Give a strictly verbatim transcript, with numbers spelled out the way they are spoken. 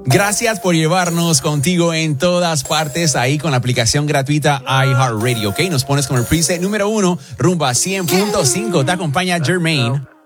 Gracias por llevarnos contigo en todas partes ahí con la aplicación gratuita iHeartRadio, ¿ok? Nos pones como el preset número uno, rumba cien punto cinco. Te acompaña Jermaine.